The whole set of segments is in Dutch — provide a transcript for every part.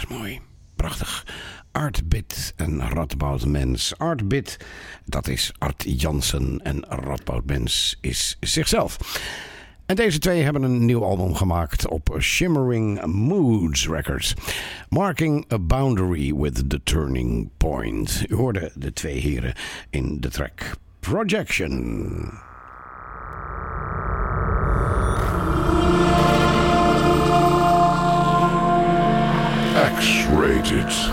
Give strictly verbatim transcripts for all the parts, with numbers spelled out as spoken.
is mooi. Prachtig. Artbit en Radboud Mens. Artbit, dat is Art Jansen en Radboud Mens is zichzelf. En deze twee hebben een nieuw album gemaakt op Shimmering Moods Records. Marking a Boundary with the Turning Point. U hoorde de twee heren in de track Projection. X-rated.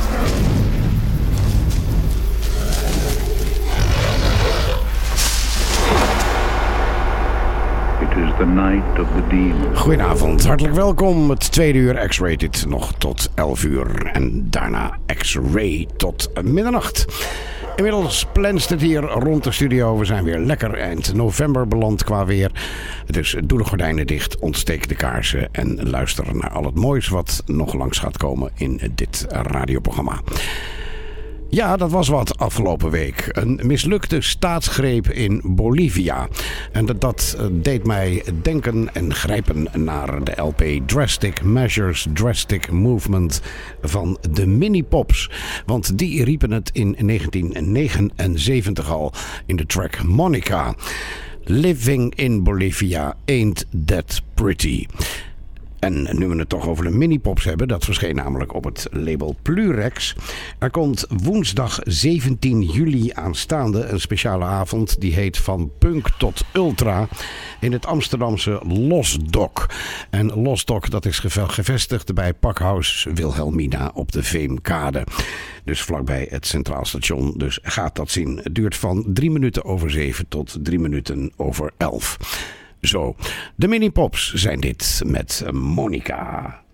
It is the night of the demon. Goedenavond, hartelijk welkom. Het tweede uur X-rated nog tot elf uur en daarna X-ray tot middernacht. Inmiddels plenst het hier rond de studio. We zijn weer lekker eind november beland qua weer. Dus doe de gordijnen dicht, ontsteek de kaarsen en luister naar al het moois wat nog langs gaat komen in dit radioprogramma. Ja, dat was wat afgelopen week. Een mislukte staatsgreep in Bolivia. En dat, dat deed mij denken en grijpen naar de L P Drastic Measures, Drastic Movement van de Mini Pops. Want die riepen het in negentien negenenzeventig al in de track Monica. Living in Bolivia ain't that pretty. En nu we het toch over de mini-pops hebben, dat verscheen namelijk op het label Plurex. Er komt woensdag zeventien juli aanstaande een speciale avond die heet Van Punk tot Ultra in het Amsterdamse Losdok. En Losdok, dat is gevestigd bij Pakhuis Wilhelmina op de Veemkade. Dus vlakbij het Centraal Station. Dus gaat dat zien. Het duurt van drie minuten over zeven tot drie minuten over elf. Zo, de mini-pops zijn dit met Monica.